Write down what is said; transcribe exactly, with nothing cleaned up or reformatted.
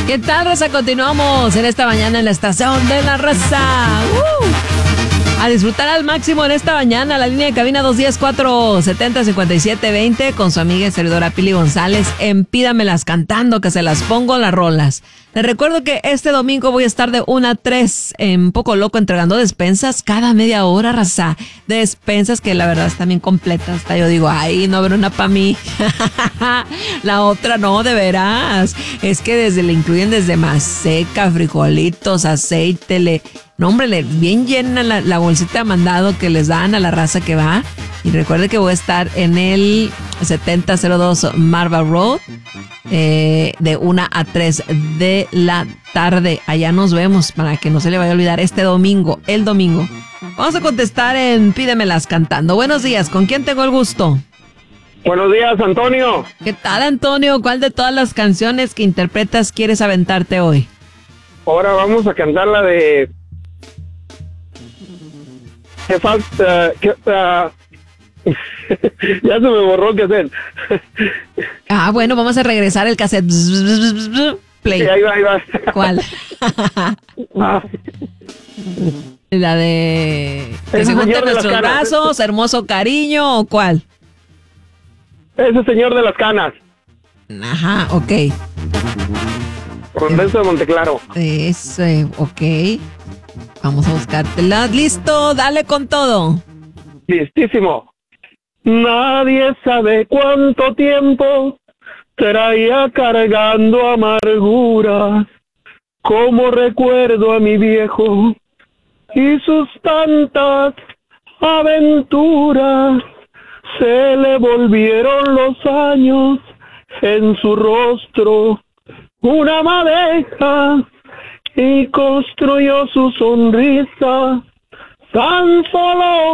¿Qué tal, raza? Continuamos en esta mañana en la estación de la raza. ¡Uh! A disfrutar al máximo en esta mañana. La línea de cabina dos uno cero, cuatro siete cero, cinco siete dos cero con su amiga y servidora Pili González en Pídamelas Cantando, que se las pongo las rolas. Les recuerdo que este domingo voy a estar de una a tres en Poco Loco entregando despensas cada media hora, raza. Despensas que la verdad están bien completas. Hasta yo digo, ay, no habrá una para mí. La otra no, de veras. Es que desde le incluyen desde maseca, frijolitos, aceite, le... No, hombre, le, bien llena la, la bolsita de mandado que les dan a la raza que va. Y recuerde que voy a estar en el setenta cero dos Marva Road eh, de una a tres de la tarde. Allá nos vemos para que no se le vaya a olvidar este domingo, el domingo. Vamos a contestar en Pídemelas Cantando. Buenos días, ¿con quién tengo el gusto? Buenos días, Antonio. ¿Qué tal, Antonio? ¿Cuál de todas las canciones que interpretas quieres aventarte hoy? Ahora vamos a cantar la de... Que falta... Que, uh... ya se me borró qué hacer. Ah, bueno, vamos a regresar el cassette. Play. Sí, ahí va, ahí va. ¿Cuál? Ah. La de... Que Ese se junten señor de las nuestros canas. brazos, hermoso cariño, ¿o cuál? Ese señor de las canas. Ajá, ok. Con Renzo de Monteclaro. Ese, ok. Vamos a buscártela. Listo, dale con todo. Listísimo. Nadie sabe cuánto tiempo traía cargando amarguras, como recuerdo a mi viejo y sus tantas aventuras. Se le volvieron los años en su rostro una madeja y construyó su sonrisa tan solo